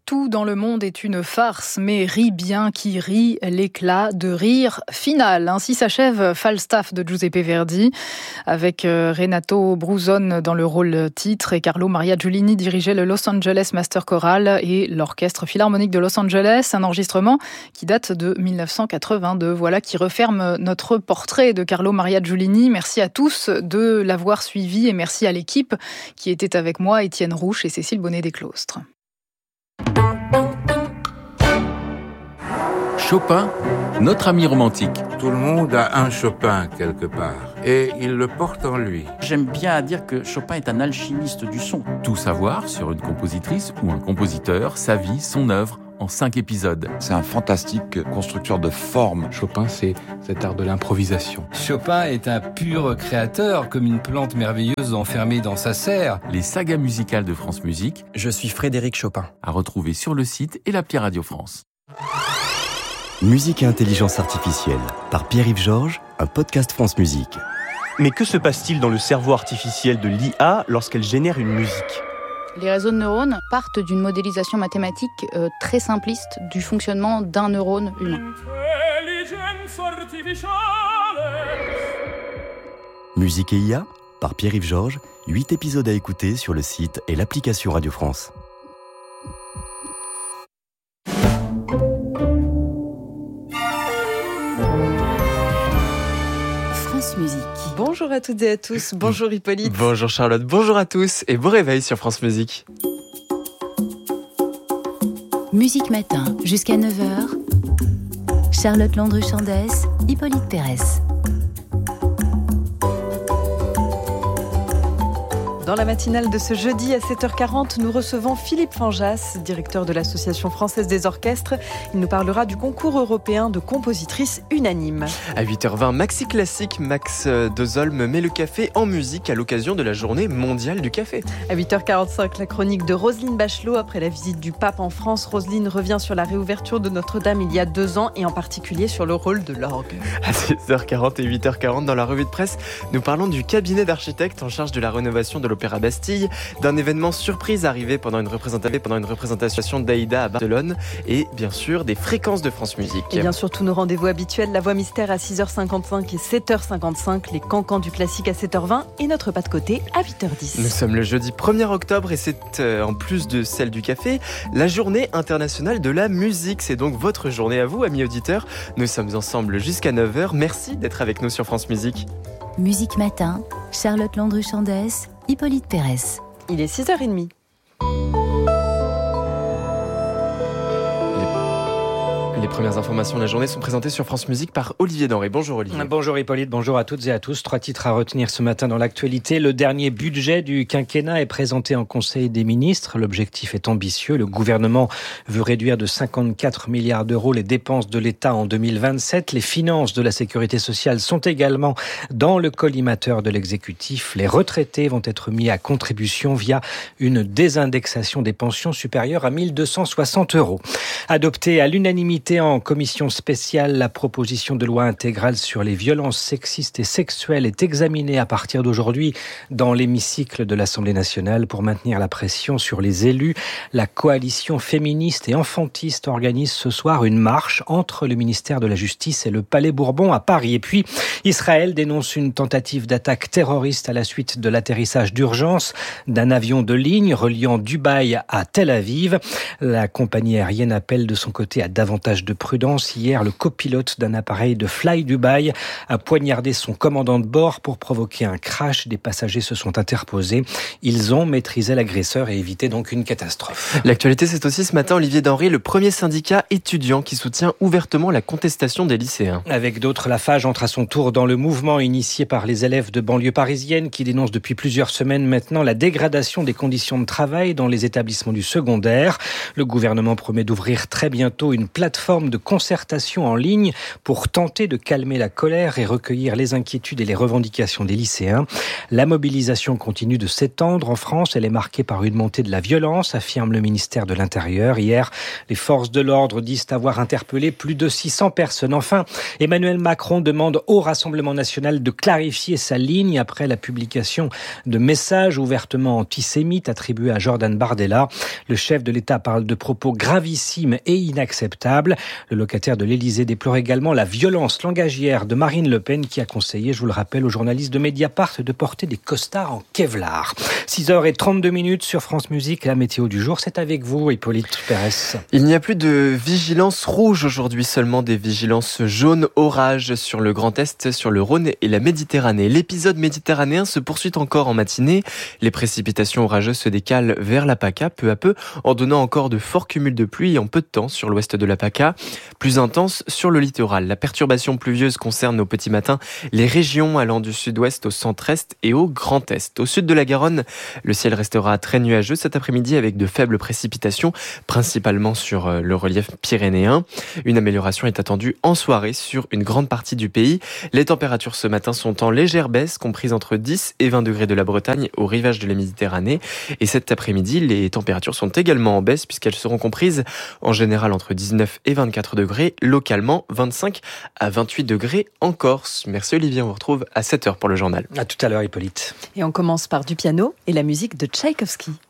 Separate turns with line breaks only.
Tout dans le monde est une farce, mais rit bien qui rit, l'éclat de rire final. Ainsi s'achève Falstaff de Giuseppe Verdi, avec Renato Bruzon dans le rôle titre et Carlo Maria Giulini dirigeait le Los Angeles Master Choral et l'Orchestre Philharmonique de Los Angeles, un enregistrement qui date de 1982. Voilà qui referme notre portrait de Carlo Maria Giulini. Merci à tous de l'avoir suivi et merci à l'équipe qui était avec moi, Étienne Rouche et Cécile Bonnet-Desclostres.
Chopin, notre ami romantique.
Tout le monde a un Chopin quelque part, et il le porte en lui.
J'aime bien dire que Chopin est un alchimiste du son.
Tout savoir sur une compositrice ou un compositeur, sa vie, son œuvre, en 5 épisodes.
C'est un fantastique constructeur de formes.
Chopin, c'est cet art de l'improvisation.
Chopin est un pur créateur, comme une plante merveilleuse enfermée dans sa serre.
Les sagas musicales de France Musique.
Je suis Frédéric Chopin.
À retrouver sur le site et l'appli Radio France.
Musique et intelligence artificielle, par Pierre-Yves Georges, un podcast France Musique.
Mais que se passe-t-il dans le cerveau artificiel de l'IA lorsqu'elle génère une musique ?
Les réseaux de neurones partent d'une modélisation mathématique très simpliste du fonctionnement d'un neurone humain.
Musique et IA, par Pierre-Yves Georges, 8 épisodes à écouter sur le site et l'application Radio France.
Musique. Bonjour à toutes et à tous, bonjour Hippolyte.
Bonjour Charlotte, bonjour à tous et bon réveil sur France Musique.
Musique Matin, jusqu'à 9h. Charlotte Landru-Chandès, Hippolyte Pérez. Dans la matinale de ce jeudi à 7h40, nous recevons Philippe Fanjas, directeur de l'Association française des orchestres. Il nous parlera du concours européen de compositrices unanimes.
À 8h20, Maxi Classique, Max Dozolm met le café en musique à l'occasion de la journée mondiale du café.
À 8h45, la chronique de Roselyne Bachelot. Après la visite du pape en France, Roselyne revient sur la réouverture de Notre-Dame il y a 2 ans et en particulier sur le rôle de l'orgue.
À 6h40 et 8h40, dans la revue de presse, nous parlons du cabinet d'architectes en charge de la rénovation de l'Opéra Bastille, d'un événement surprise arrivé pendant une représentation d'Aïda à Barcelone et bien sûr des fréquences de France Musique.
Et bien sûr tous nos rendez-vous habituels, la voix mystère à 6h55 et 7h55, les cancans du classique à 7h20 et notre pas de côté à 8h10.
Nous sommes le jeudi 1er octobre et c'est en plus de celle du café, la journée internationale de la musique. C'est donc votre journée à vous, amis auditeurs. Nous sommes ensemble jusqu'à 9h. Merci d'être avec nous sur France Musique.
Musique Matin, Charlotte Landru-Chandès, Hippolyte Pérez. Il est 6h30.
Les premières informations de la journée sont présentées sur France Musique par Olivier Denré. Bonjour Olivier.
Bonjour Hippolyte, bonjour à toutes et à tous. 3 titres à retenir ce matin dans l'actualité. Le dernier budget du quinquennat est présenté en Conseil des ministres. L'objectif est ambitieux. Le gouvernement veut réduire de 54 milliards d'euros les dépenses de l'État en 2027. Les finances de la sécurité sociale sont également dans le collimateur de l'exécutif. Les retraités vont être mis à contribution via une désindexation des pensions supérieure à 1 260 euros. Adopté à l'unanimité en commission spéciale, la proposition de loi intégrale sur les violences sexistes et sexuelles est examinée à partir d'aujourd'hui dans l'hémicycle de l'Assemblée nationale pour maintenir la pression sur les élus. La coalition féministe et enfantiste organise ce soir une marche entre le ministère de la Justice et le Palais Bourbon à Paris. Et puis, Israël dénonce une tentative d'attaque terroriste à la suite de l'atterrissage d'urgence d'un avion de ligne reliant Dubaï à Tel Aviv. La compagnie aérienne appelle de son côté à davantage de prudence. Hier, le copilote d'un appareil de Fly Dubai a poignardé son commandant de bord pour provoquer un crash. Des passagers se sont interposés. Ils ont maîtrisé l'agresseur et évité donc une catastrophe.
L'actualité, c'est aussi ce matin, Olivier Denré, le premier syndicat étudiant qui soutient ouvertement la contestation des lycéens.
Avec d'autres, la FAGE entre à son tour dans le mouvement initié par les élèves de banlieue parisienne qui dénoncent depuis plusieurs semaines maintenant la dégradation des conditions de travail dans les établissements du secondaire. Le gouvernement promet d'ouvrir très bientôt une plateforme plateforme de concertation en ligne pour tenter de calmer la colère et recueillir les inquiétudes et les revendications des lycéens. La mobilisation continue de s'étendre en France. Elle est marquée par une montée de la violence, affirme le ministère de l'Intérieur. Hier, les forces de l'ordre disent avoir interpellé plus de 600 personnes. Enfin, Emmanuel Macron demande au Rassemblement national de clarifier sa ligne après la publication de messages ouvertement antisémites attribués à Jordan Bardella. Le chef de l'État parle de propos gravissimes et inacceptables. Le locataire de l'Élysée déplore également la violence langagière de Marine Le Pen qui a conseillé, je vous le rappelle, aux journalistes de Mediapart de porter des costards en Kevlar. 6h32 sur France Musique. La météo du jour, c'est avec vous, Hippolyte Pérez.
Il n'y a plus de vigilance rouge aujourd'hui, seulement des vigilances jaunes orage sur le Grand Est, sur le Rhône et la Méditerranée. L'épisode méditerranéen se poursuit encore en matinée. Les précipitations orageuses se décalent vers la PACA peu à peu, en donnant encore de forts cumuls de pluie en peu de temps sur l'ouest de la PACA, plus intense sur le littoral. La perturbation pluvieuse concerne au petit matin les régions allant du sud-ouest au centre-est et au Grand Est. Au sud de la Garonne, le ciel restera très nuageux cet après-midi avec de faibles précipitations, principalement sur le relief pyrénéen. Une amélioration est attendue en soirée sur une grande partie du pays. Les températures ce matin sont en légère baisse, comprises entre 10 et 20 degrés de la Bretagne au rivage de la Méditerranée. Et cet après-midi, les températures sont également en baisse puisqu'elles seront comprises en général entre 19 et 24 degrés, localement 25 à 28 degrés en Corse. Merci Olivier, on vous retrouve à 7h pour le journal.
À tout à l'heure Hippolyte.
Et on commence par du piano et la musique de Tchaïkovski.